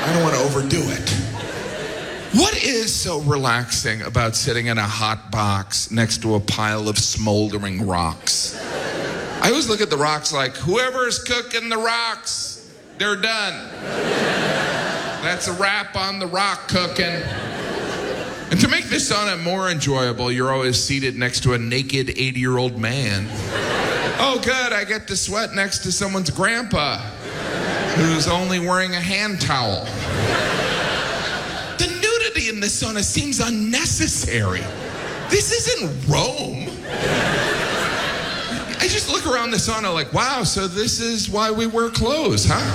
I don't want to overdo it. What is so relaxing about sitting in a hot box next to a pile of smoldering rocks? I always look at the rocks like, whoever's cooking the rocks, they're done. That's a wrap on the rock cooking. And to make this sauna more enjoyable, you're always seated next to a naked 80-year-old man. Oh, good, I get to sweat next to someone's grandpa who's only wearing a hand towel. The nudity in the sauna seems unnecessary. This isn't Rome. I just look around the sauna like, wow, so this is why we wear clothes, huh?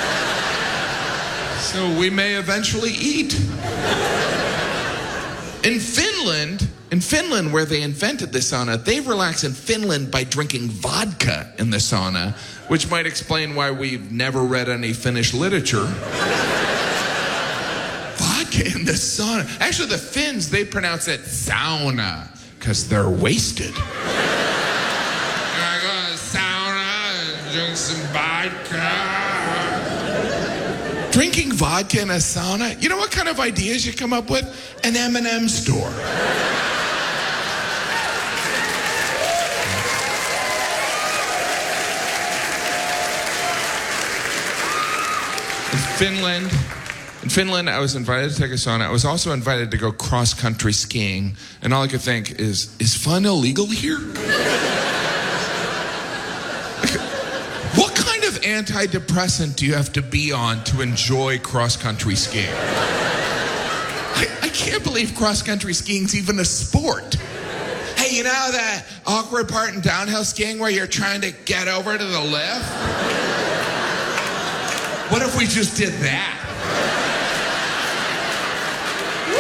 So we may eventually eat. In Finland, where they invented the sauna, they relax in Finland by drinking vodka in the sauna, which might explain why we've never read any Finnish literature. Vodka in the sauna. Actually, the Finns, they pronounce it sauna, because they're wasted. I go to the sauna and drink some vodka. Drinking vodka in a sauna? You know what kind of ideas you come up with? An M&M store. In Finland, I was invited to take a sauna. I was also invited to go cross-country skiing, and all I could think is fun illegal here? What kind of antidepressant do you have to be on to enjoy cross-country skiing? I can't believe cross-country skiing's even a sport. Hey, you know that awkward part in downhill skiing where you're trying to get over to the lift? What if we just did that? Woo!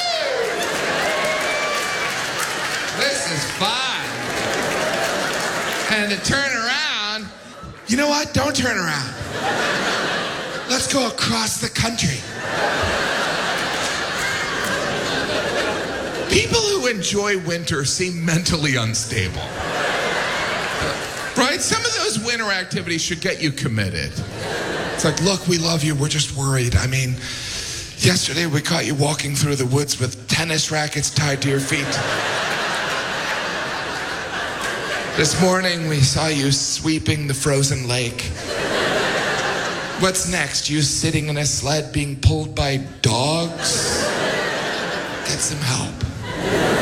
This is fun. And to turn around, you know what? Don't turn around. Let's go across the country. People who enjoy winter seem mentally unstable. Right? Some of those winter activities should get you committed. It's like, look, we love you, we're just worried. I mean, yesterday we caught you walking through the woods with tennis rackets tied to your feet. This morning we saw you sweeping the frozen lake. What's next? You sitting in a sled being pulled by dogs? Get some help.